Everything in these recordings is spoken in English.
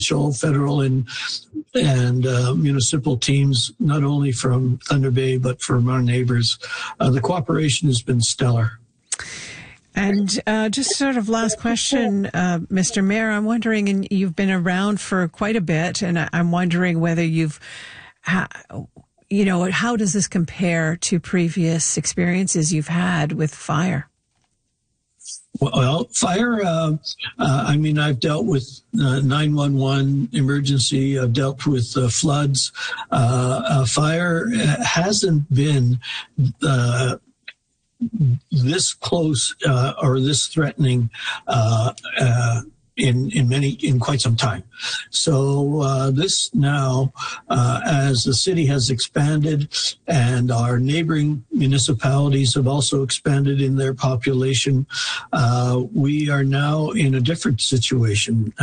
provincial, federal, and municipal teams, not only from Thunder Bay, but from our neighbors. The cooperation has been stellar. And just sort of last question, Mr. Mayor, I'm wondering, and you've been around for quite a bit, and I'm wondering whether how does this compare to previous experiences you've had with fire? Well, fire, I've dealt with 911 emergency. I've dealt with floods. Fire hasn't been this close or this threatening in quite some time. So this now, as the city has expanded and our neighboring municipalities have also expanded in their population, we are now in a different situation.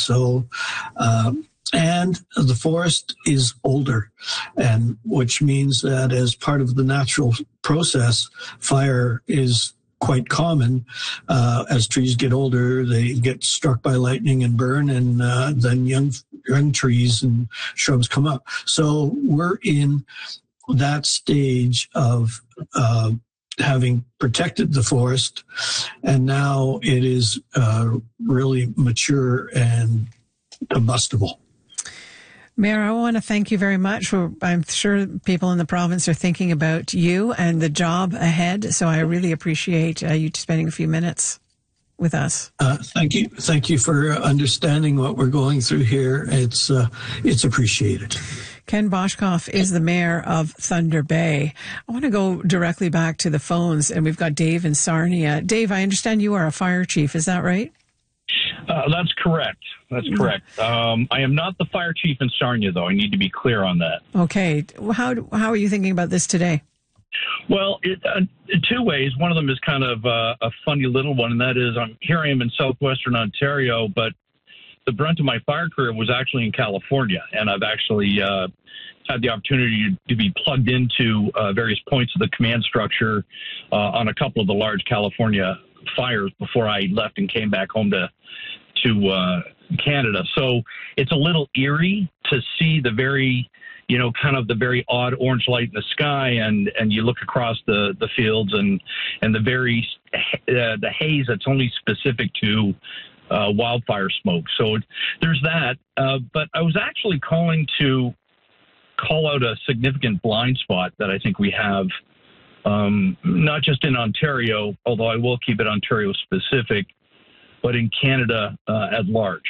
And the forest is older, and which means that as part of the natural process, fire is quite common. As trees get older, they get struck by lightning and burn, and then young trees and shrubs come up. So we're in that stage of having protected the forest, and now it is really mature and combustible. Mayor, I want to thank you very much. I'm sure people in the province are thinking about you and the job ahead, so I really appreciate you spending a few minutes with us. Thank you. Thank you for understanding what we're going through here. It's appreciated. Ken Boshkoff is the mayor of Thunder Bay. I want to go directly back to the phones, and we've got Dave in Sarnia. Dave, I understand you are a fire chief. Is that right? That's correct. That's correct. I am not the fire chief in Sarnia, though. I need to be clear on that. Okay. How are you thinking about this today? Well, two ways. One of them is kind of a funny little one, and that is here I am in southwestern Ontario, but the brunt of my fire career was actually in California, and I've actually had the opportunity to be plugged into various points of the command structure on a couple of the large California fires before I left and came back home to Canada. So it's a little eerie to see the very, kind of the very odd orange light in the sky, and you look across the fields and the haze that's only specific to wildfire smoke. So there's that. But I was actually calling to call out a significant blind spot that I think we have. Not just in Ontario, although I will keep it Ontario specific, but in Canada at large.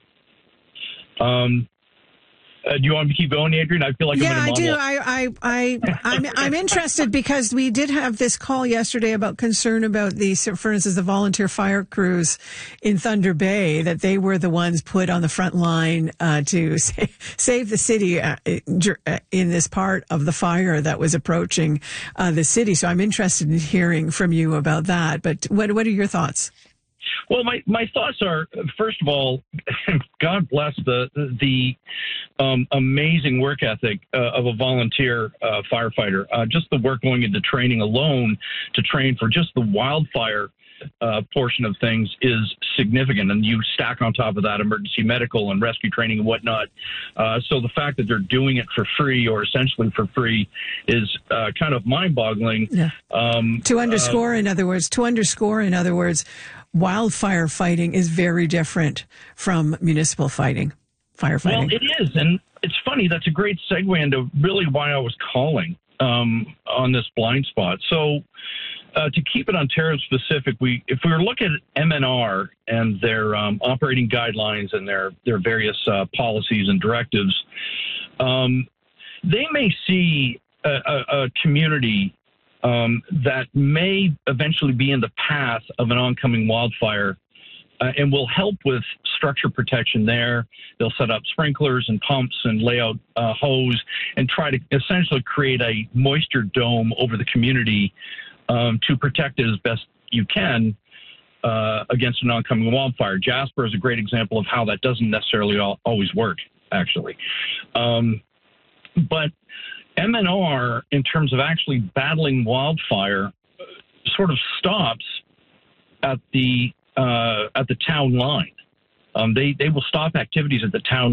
Do you want me to keep going, Adrian? I feel like I'm in a monologue. I'm interested because we did have this call yesterday about concern about for instance, the volunteer fire crews in Thunder Bay, that they were the ones put on the front line to save the city in this part of the fire that was approaching the city. So I'm interested in hearing from you about that. But what are your thoughts? Well, my thoughts are, first of all, God bless the amazing work ethic of a volunteer firefighter. Just the work going into training alone to train for just the wildfire portion of things is significant. And you stack on top of that emergency medical and rescue training and whatnot. So the fact that they're doing it for free or essentially for free is kind of mind-boggling. Yeah. To underscore, in other words, wildfire fighting is very different from municipal firefighting. Well, it is. And it's funny. That's a great segue into really why I was calling on this blind spot. So to keep it Ontario specific, if we were looking at MNR and their operating guidelines and their various policies and directives, they may see a community that may eventually be in the path of an oncoming wildfire and will help with structure protection there. They'll set up sprinklers and pumps and lay out hose and try to essentially create a moisture dome over the community to protect it as best you can against an oncoming wildfire. Jasper is a great example of how that doesn't necessarily always work, actually. But MNR, in terms of actually battling wildfire, sort of stops at the town line. They will stop activities at the town